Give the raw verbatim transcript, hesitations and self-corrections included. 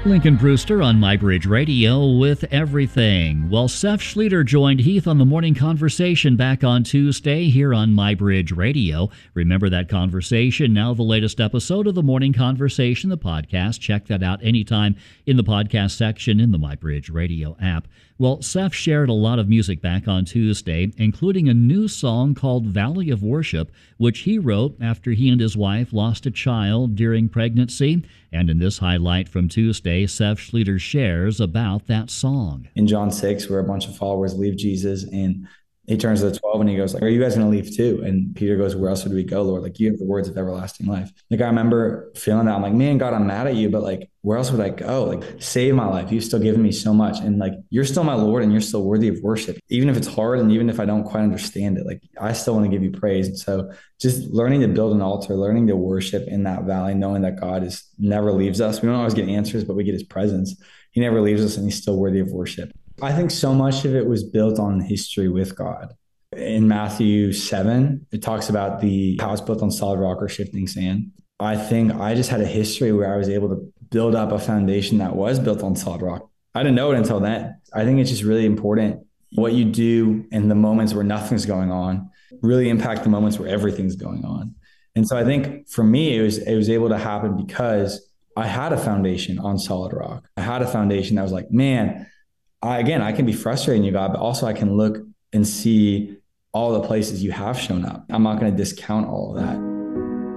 Lincoln Brewster on MyBridge Radio with Everything. Well, Seth Schlueter joined Heath on the Morning Conversation back on Tuesday here on MyBridge Radio. Remember that conversation, now the latest episode of the Morning Conversation, the podcast. Check that out anytime in the podcast section in the MyBridge Radio app. Well, Seth shared a lot of music back on Tuesday, including a new song called Valley of Worship, which he wrote after he and his wife lost a child during pregnancy. And in this highlight from Tuesday, Seth Schlueter shares about that song. In John six, where a bunch of followers leave Jesus, and he turns to the twelve and he goes, like, are you guys going to leave too? And Peter goes, where else would we go, Lord? Like, you have the words of everlasting life. Like, I remember feeling that. I'm like, man, God, I'm mad at you, but like, where else would I go? Like, save my life. You've still given me so much. And like, you're still my Lord and you're still worthy of worship. Even if it's hard and even if I don't quite understand it, like, I still want to give you praise. And so just learning to build an altar, learning to worship in that valley, knowing that God is never leaves us. We don't always get answers, but we get his presence. He never leaves us and he's still worthy of worship. I think so much of it was built on history with God. In Matthew seven, it talks about the house built on solid rock or shifting sand. I think I just had a history where I was able to build up a foundation that was built on solid rock. I didn't know it until then. I think it's just really important. What you do in the moments where nothing's going on really impact the moments where everything's going on. And so I think for me, it was it was able to happen because I had a foundation on solid rock. I had a foundation that was like, man, I, again, I can be frustrating you, God, but also I can look and see all the places you have shown up. I'm not going to discount all of that.